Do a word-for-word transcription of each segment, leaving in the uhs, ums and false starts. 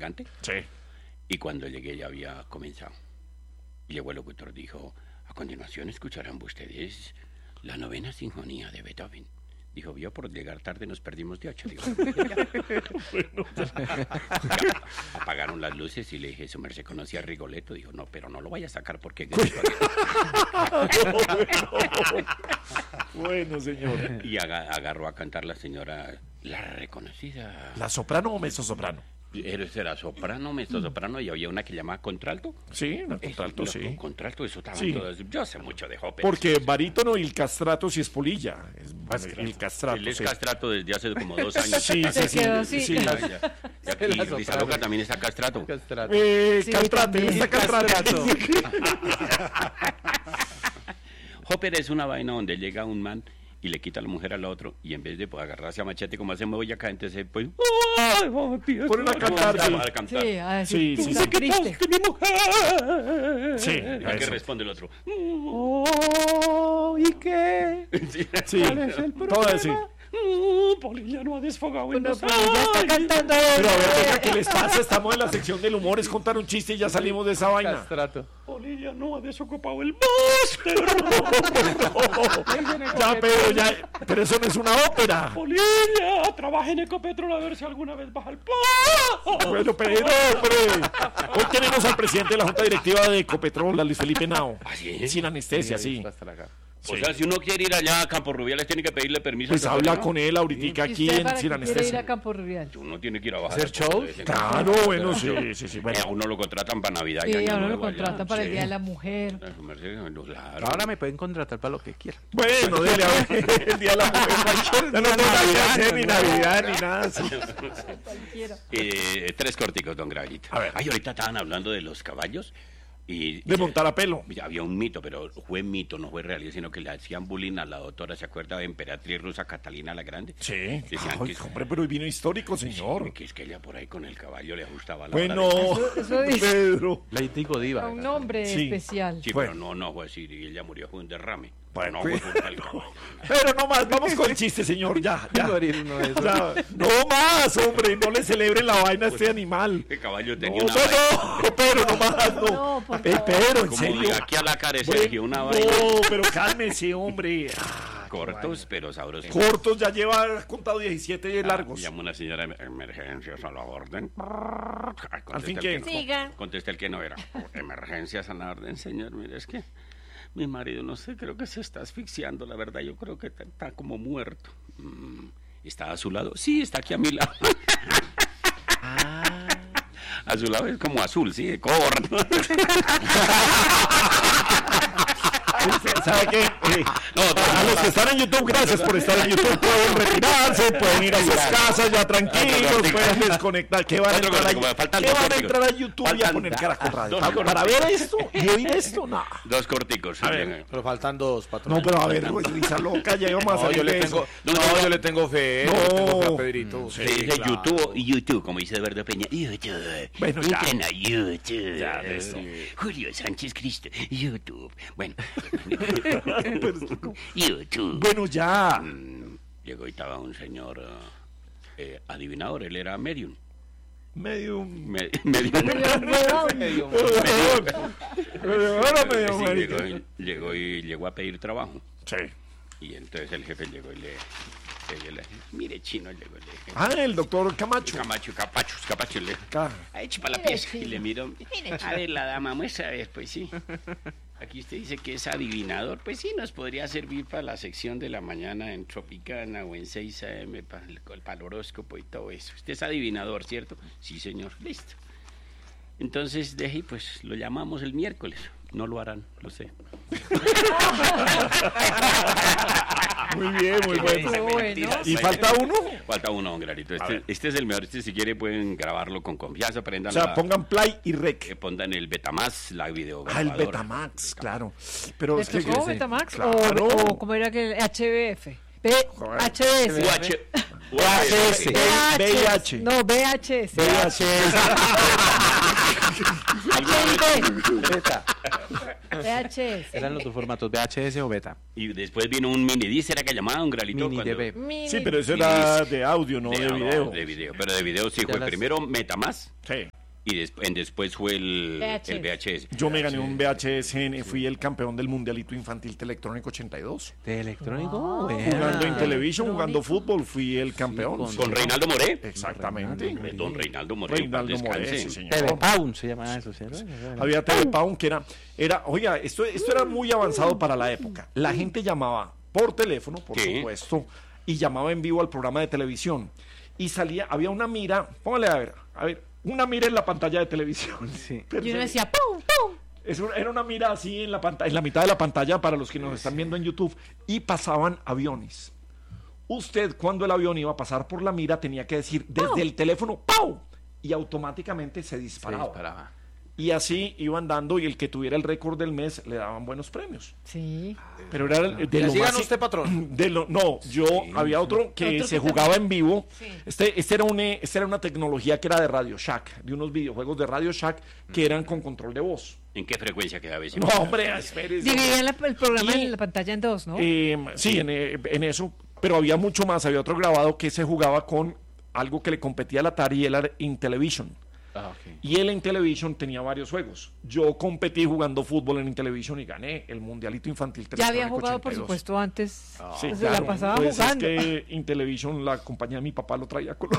gigante. Sí. Y cuando llegué ya había comenzado. Y llegó el locutor, dijo, a continuación escucharán ustedes la novena sinfonía de Beethoven. Dijo, vio, por llegar tarde nos perdimos de ocho. Digo, bueno, apagaron las luces y le dije, su merced conocía a Rigoletto. Dijo, no, pero no lo vaya a sacar porque... Bueno, señor. Y aga- agarró a cantar la señora, la reconocida... ¿La soprano o mezzosoprano? Era soprano, mezzosoprano, y había una que llamaba contralto. Sí, la contralto, Eso, sí. lo- Contralto, eso estaban Sí. todas... Yo sé mucho de óperas. Porque barítono y el castrato sí es polilla. Es, el castrato, Él es sí. castrato desde hace como dos años. Sí, sí, Se sí. quedó sí, así. sí. Ya, ya. Y aquí Risa Loca también está castrato. Castrato. Eh, Sí, castrate, también. está castrate. Ópera es una vaina donde llega un man y le quita a la mujer al otro, y en vez de pues, agarrarse a machete como hacemos hoy acá, entonces pues... ¡ay, papi! Ponen a cantar, sí. A cantar. Sí, a Sí, decir, sí, tú sí. estás triste. ¡Mi mujer! Sí, ¿A qué eso. responde el otro? Oh, ¿y qué? Sí. Sí, ¿Cuál es el todo problema? así. Mm, Polilla no ha desfogado en Bueno, los pero ya está aires. cantando. Pero a ver, venga, ¿qué les pasa? Estamos en la sección del humor, es contar un chiste y ya salimos de esa vaina. Castrato. Polilla no ha desocupado el máster. Ya, pero ya, pero eso no es una ópera. Polilla, trabaja en Ecopetrol a ver si alguna vez baja el pan. Bueno, pero, hombre. Hoy tenemos al presidente de la Junta Directiva de Ecopetrol, a Luis Felipe Nao. ¿Ah, sí? Sin anestesia, sí. Hasta la cara. O sea, si uno quiere ir allá a Campo Rubiales, tiene que pedirle permiso. Pues al habla gobierno. con él ahorita aquí ¿Y usted en para Sin qué quiere ir a Anestesia. Campo Rubial? Uno tiene que ir a bajar. ¿Hacer shows? Claro, bueno, sí, sí, sí. Eh, Bueno. a uno lo contratan para Navidad. y Sí, Año a uno lo Nuevo allá. contratan para el sí. Día de la Mujer. A su merced, no, claro. Ahora me pueden contratar para lo que quieran. Bueno, dele a ver, el día de la mujer. Ya no tengo nada que hacer, ni Navidad, ni nada. Sí. Cualquiera. Eh, tres corticos, don Gravito. A ver. Ay, ahorita estaban hablando de los caballos. Y, De montar a pelo. y había un mito, pero fue mito, no fue realidad, sino que le hacían bullying a la doctora, ¿se acuerda de emperatriz rusa Catalina la Grande? Sí. Decían Ay, que, hombre, pero vino histórico, señor. que es que ella por ahí con el caballo le ajustaba la Bueno, hora de- Eso- eso dice. Pedro. Lady Godiva. A un nombre Sí. especial. Sí, Fue. pero no, no fue así, y ella murió, fue un derrame. Bueno, no fue- fue culpa del caballo. Pero no más, vamos con el chiste, señor. Ya, ya. Morir no es- Ya. No más, hombre, no le celebren la vaina a este animal. El caballo No, tenía no, una vaina. no, Pedro, no más, no. No, por Eh, favor. Pedro, en Como serio. de aquí a la cara de Bueno, Sergio, una vaina. no, pero cálmese, hombre. Ah, Cortos, pero sabrosos. cortos, ya lleva contado diecisiete largos. Ah, llama una señora de emergencias a la orden. Ay, Al fin, contesta el ¿qué? no- Siga. Contesta el que no era. Emergencias a la orden, señor. Mire, es que mi marido, no sé, creo que se está asfixiando, la verdad. Yo creo que está, está como muerto. Mm, ¿Está a su lado? Sí, está aquí a mi lado. A su lado es como azul, sí, corto. ¿Sabe qué? Eh, No, a los que están en YouTube, gracias por estar en YouTube. Pueden retirarse, pueden ir a sus casas ya tranquilos, pueden desconectar. ¿Qué van a Otro entrar a, cortico, faltan ¿qué dos van a, corticos. entrar a YouTube y a Faltan poner Caracol Radio? dos ¿Para, para ver esto y oír esto? No. Dos corticos. A ver. Pero faltan dos, patrón. No, pero a ver, güey, risa loca, ya íbamos a No, salir yo de le eso. tengo, No, no, no, yo le tengo fe, no. yo le tengo fe a Pedrito. Sí, Se dice claro. YouTube y YouTube, como dice Eduardo Peña. YouTube. Bueno, ya. Entren a YouTube. Ya, de eso. Julio Sánchez Cristo. YouTube. Bueno. YouTube. Bueno, ya. Mm, Llegó y estaba un señor eh, adivinador, él era medium. Medio... Me- medium. Medio- Ahora medio Sí, marica. llegó, y, llegó y llegó a pedir trabajo. Sí. Y entonces el jefe llegó y le... le- le- mire, chino, llegó y le dije... Ah, el doctor Camacho. Camacho, Capachos, Capacho, le... Ca- Ahí echa para la Mire, pieza. Y chino. le miro. A ver, la dama, muestra, a ver, pues sí. Aquí usted dice que es adivinador. Pues sí, nos podría servir para la sección de la mañana en Tropicana o en seis a eme para el, para el horóscopo y todo eso. Usted es adivinador, ¿cierto? Sí, señor. Listo. Entonces, deje, y pues lo llamamos el miércoles. No lo harán, lo sé. Muy bien, muy bueno. Muy bueno. ¿Y falta uno? Falta uno, don Granito. A Este, ver. este es el mejor. Este, si quiere, pueden grabarlo con confianza. O Prendan sea, la- pongan play y que rec. pongan el Betamax, la video. Ah, el Betamax, claro. Pero ¿Le es que... tocó sí, Betamax claro. o, o cómo era que el H B F? B, Joder. H B S. U H V H S. V I H. No, V H S. V H S. H I D. V H S. Eran los dos formatos, V H S o beta. Y después vino un mini disc, era que llamaba un gralito. Mini cuando- D V. Mini. Sí, pero eso era de audio, no de, no, video. de video. Pero de video sí Ya fue las- primero Metamask Sí. y después, en después fue el V H S. el V H S. Yo me gané un V H S, en- fui el campeón del Mundialito Infantil Electrónico ochenta y dos. ¿De electrónico? Wow. Vea. Jugando en Ah. televisión, jugando Electrónico. fútbol, fui el campeón. con- Sí. Con Reinaldo Moré. Exactamente. Reinaldo. Don Reinaldo Moré. Reinaldo en paz Moré, descanse. sí, señor. T V Pound se llamaba eso, ¿cierto? Había T V Pound que era, era, oiga, esto, esto era muy avanzado para la época. La gente llamaba por teléfono, por Sí. supuesto, y llamaba en vivo al programa de televisión. Y salía, había una mira, póngale a ver, a ver, una mira en la pantalla de televisión. Sí. Y uno decía, ¡pum, pum! Es un- era una mira así en la pantalla, en la mitad de la pantalla para los que nos están viendo en YouTube, y pasaban aviones. Usted, cuando el avión iba a pasar por la mira, tenía que decir desde el teléfono ¡pau! Y automáticamente se Se disparaba. disparaba. Y así iban dando, y el que tuviera el récord del mes le daban buenos premios. Sí. Pero era el- de ¿Y lo así más. gana usted, patrón? De lo, no, yo había otro que Otro se que jugaba en vivo. Sí. Este, este era un, eh, este era una tecnología que era de Radio Shack, de unos videojuegos de Radio Shack que eran con control de voz. ¿En qué frecuencia quedaba ese? No, hombre, espérese. Dividían la- el programa Y- en la pantalla en dos, ¿no? Eh, sí, en, eh, en eso, pero había mucho más. Había otro grabado que se jugaba con algo que le competía al Atari, y era Intellivision. Ah, ok. Y el Intellivision tenía varios juegos. Yo competí jugando fútbol en Intellivision y gané el Mundialito Infantil Ya había Electrónico jugado, por ochenta y dos. supuesto, antes. Sí, se claro. la pasaba Pues jugando. es que Intellivision, la compañía de mi papá, lo traía con...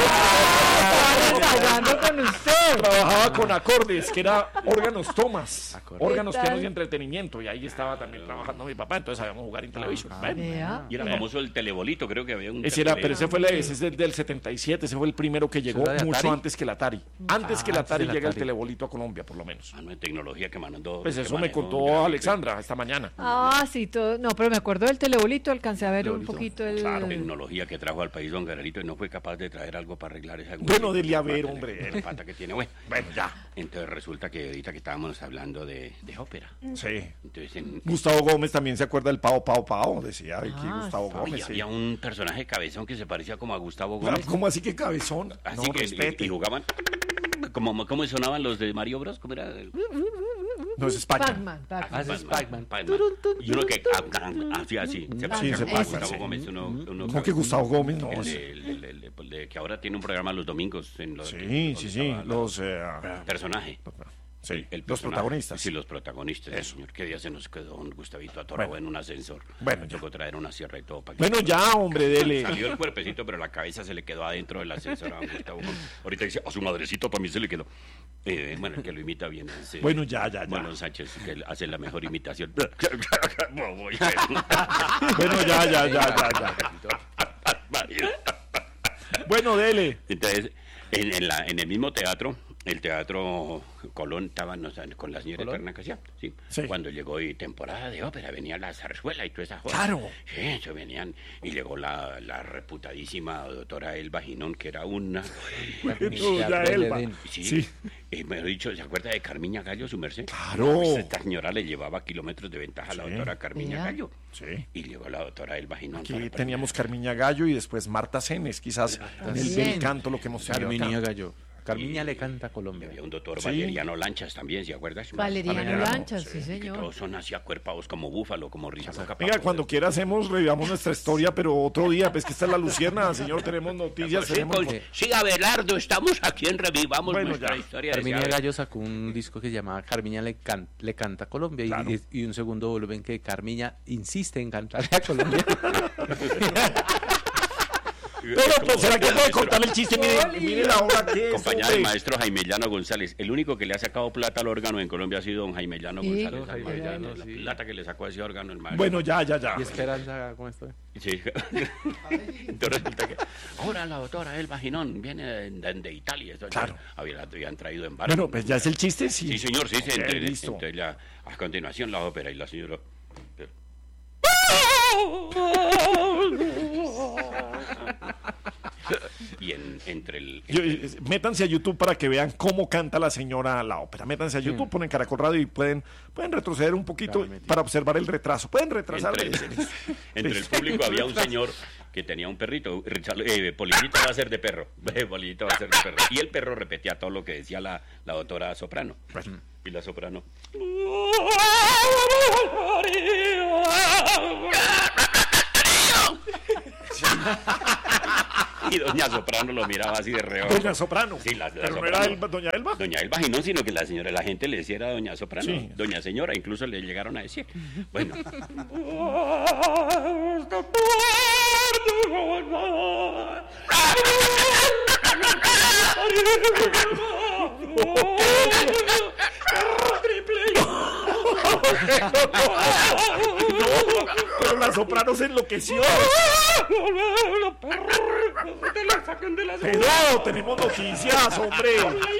Estaba jugando con usted. Trabajaba con acordes, que era órganos tomas, Acordes. órganos, ¿Qué tal? pianos y entretenimiento. Y ahí estaba también trabajando mi papá, entonces sabíamos jugar Intellivision. Ven. Vea. Y era famoso el telebolito, creo que había un. Ese era, pero telebolito. ese fue, la- ese es del, del setenta y siete, ese fue el primero que llegó era de mucho Atari? antes que el Atari. Antes que el Ah, Atari antes del llega el Atari. telebolito a Colombia, por lo menos. Ah, no, de tecnología que mandó. Pues que eso me manejó contó Granito. Alexandra esta mañana. Ah, sí, todo. No, pero me acuerdo del telebolito, alcancé a ver un Telebolito. poquito el. Claro, tecnología que trajo al país don Garelito y no fue capaz de traer algo para arreglar esa. Bueno, dele a ver, pata, hombre. la pata que tiene, bueno. Bueno, ya. Entonces resulta que ahorita que estábamos hablando de, de ópera. Sí. Entonces en, Gustavo Gómez también se acuerda del Pao Pao Pao, decía aquí Ah, Gustavo sí. Gómez. Oye, sí. había un personaje cabezón que se parecía como a Gustavo Ah, Gómez. ¿Cómo así que cabezón? Así No, que y- respete. y, jugaban como cómo sonaban los de Mario Bros, ¿cómo era? No, es Pac-Man. Pac-Man, Pac-Man. Ah, ese es Pac-Man. Pac-Man. Y uno que ah, ah, así así. Se parecía ese como a Pac-Man, Gustavo sí. Gómez, uno, uno ¿Cómo que Gustavo Gómez? No, el sí. de- el de- el de- el de- que ahora tiene un programa los domingos en los Sí, donde sí, sí, estaba la- los, eh, personaje. sí, El los personaje. protagonistas. Sí, los protagonistas. Eso. Señor, qué día se nos quedó un Gustavito atorado Bueno. en un ascensor. Bueno, ya. Tocó traer una sierra y todo para que- Bueno, ya, hombre, dele. Salió el cuerpecito, pero la cabeza se le quedó adentro del ascensor a Gustavo. Ahorita dice, a su madrecito también se le quedó. Eh, bueno, el que lo imita bien es... eh, Bueno, ya, ya, ya. Marlon Sánchez, que él hace la mejor imitación. Bueno, ya, ya, ya, ya, ya. Bueno, dele. Entonces, en, en, la, en el mismo teatro, el Teatro Colón, estaban o sea, con la señora ¿Colón? Eterna Casía, sí. Sí. Cuando llegó y temporada de ópera, venía la zarzuela y toda esa joda. Claro. Sí, eso venían. Y llegó la, la reputadísima doctora Elba Ginón, que era una... Tuya, Elba. Sí. Sí. Y me he dicho, ¿se acuerda de Carmiña Gallo, su merced? Claro. Pues esta señora le llevaba kilómetros de ventaja a la Sí. doctora Carmiña Mira. Gallo. Sí. Y llegó la doctora Elba Ginón. Aquí para- teníamos Carmiña Gallo y después Marta Cenes, quizás en el Bien. bel canto lo que hemos tenido Carmiña acá. Gallo. Carmiña le canta a Colombia. Había un doctor Sí. Valeriano Lanchas también, ¿se acuerdas? Valeriano Valeriano, Lanchas, sí, sí, Que todos señor. son así acuerpados como búfalo, como risa. Venga, cuando quiera hacemos, revivamos nuestra historia, pero otro día, pues que esta es la Lucierna, señor, tenemos noticias, Sí, tenemos... pues, sí, Abelardo, estamos aquí en Revivamos Bueno, nuestra ya. historia. Carmiña decía, Gallo sacó un disco que se llamaba Carmiña le, can- le canta a Colombia y- Claro. y, y un segundo volumen que Carmiña insiste en cantarle a Colombia. Pero, pues, ¿será que puede contar el chiste? Mire, mire la hora que es, Acompañada del hombre. maestro Jaime Llano González. El único que le ha sacado plata al órgano en Colombia ha sido don Jaime Llano Sí. González. Don Jaime Jaime Llano, la sí. plata que le sacó a ese órgano el maestro. Bueno, ya, ya, ya. y Esperanza, ¿cómo estoy? Sí. Entonces resulta que ahora la doctora Elba Ginón viene de, de Italia. Esto ya Claro. había, la habían traído en barco. Bueno, pues ya es el chiste, sí. Sí, señor, sí, sí. Ok, Entonces, listo. entonces ya, a continuación la ópera y la señora... Y en, entre el... Yo, eh, métanse a YouTube para que vean cómo canta la señora la ópera. Métanse a YouTube, ponen Caracol Radio y pueden, pueden retroceder un poquito Claro, metido. para observar el retraso. Pueden retrasar. Entre el, entre el público había un señor que tenía un perrito. Richard- eh, Polinito va a ser de perro. eh, Polinito va a ser de perro. Y el perro repetía todo lo que decía la, la doctora soprano. Y la soprano. Y doña Soprano lo miraba así de reojo. Doña Soprano. Sí, la, la Pero no Soprano. era Elba- doña Elba. Doña Elba, y no, sino que la señora, la gente le decía era doña Soprano, Sí. doña señora, incluso le llegaron a decir. Bueno. Pero la Soprano se enloqueció. Pero tenemos noticias, hombre.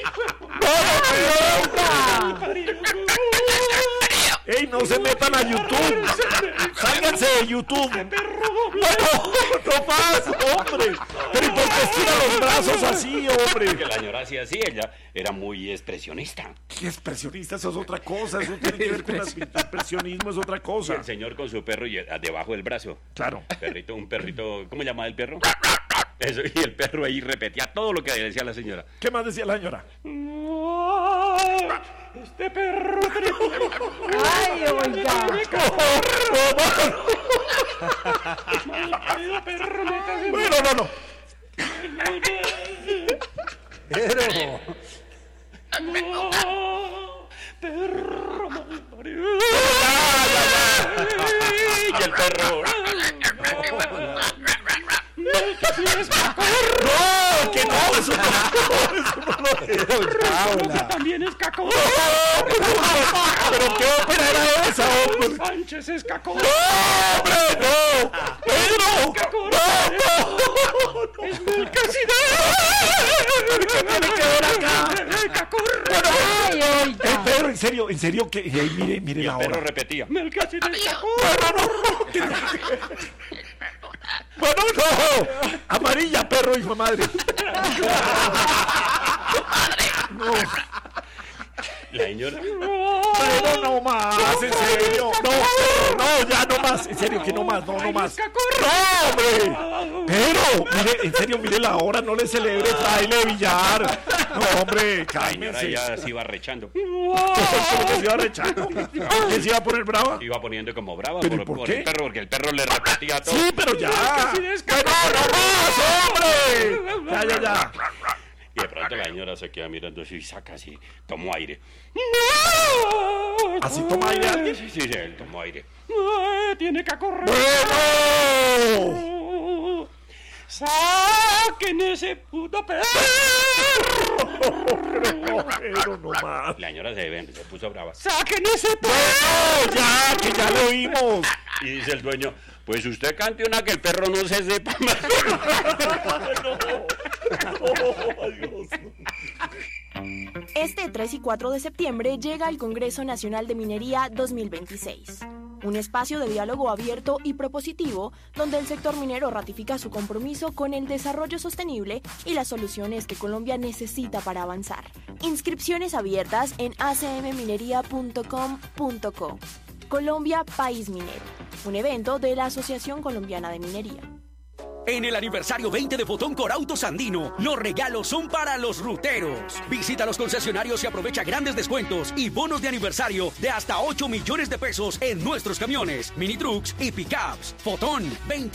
¡Ey, no se metan a YouTube! ¡Sálganse de YouTube! ¡No, no más, hombre! ¿Pero y por qué estira los brazos así, hombre? Que la señora hacía así, ella era muy expresionista. ¿Qué expresionista? Eso es otra cosa. Eso tiene que ver con el expresionismo, es otra Y cosa. el señor con su perro y el- debajo del brazo. Claro. Perrito, un perrito, ¿cómo llamaba el perro? Eso, y el perro ahí repetía todo lo que decía la señora. ¿Qué más decía la señora? Este perro Ay, oiga. Bueno, no, no. Pero... perro malparido. Y el perro. ¡No! ¡Que no! ¡Eso no! ¡Eso no lo es! También es cacón. ¿Pero qué ópera era esa, hombre? Sánchez es cacón. ¡Hombre, no! ¡Pedro! ¡No, no! ¡Es del ¿Qué tiene que ver acá? Ay, Eh, oiga. Pedro, en serio, en serio, que eh, mire, mire Y la el perro hora. repetía. No, no, no. Bueno, no. Amarilla, perro, hijo de madre. No, La señora. pero no más, en serio. No, Pedro, no, ya no más. En serio, que no más, no, no más. No, hombre. Pero, mire, en serio, mire la hora, no le celebre fraile de billar. No, hombre, La señora cálmense. ya se iba rechando. ¿Cómo que se iba rechando? ¿Quién se iba a poner brava? Se iba poniendo como brava ¿Pero y por, por por qué? el perro, porque el perro le repetía todo. Sí, pero ya. ¡Pero no más, hombre! Ya, ya, ya. Y de pronto la señora se queda mirando así y saca así, tomó aire. ¿Así toma aire alguien? Sí, sí, sí, él tomó aire. Tiene que correr. ¡Bueno! ¡Saquen ese puto perro! No, pero no más. La señora se, se puso brava. ¡Saquen ese perro! ¡No, ya, que ya lo oímos! Y dice el dueño, pues usted cante una que el perro no se sepa más. Este tres y cuatro de septiembre llega el Congreso Nacional de Minería dos mil veintiséis, un espacio de diálogo abierto y propositivo donde el sector minero ratifica su compromiso con el desarrollo sostenible y las soluciones que Colombia necesita para avanzar. Inscripciones abiertas en a c m minería punto com punto co. Colombia País Minero, un evento de la Asociación Colombiana de Minería. En el aniversario veinte de Fotón Corautos Andino, los regalos son para los ruteros. Visita los concesionarios y aprovecha grandes descuentos y bonos de aniversario de hasta ocho millones de pesos en nuestros camiones, mini trucks y pickups. Fotón veinte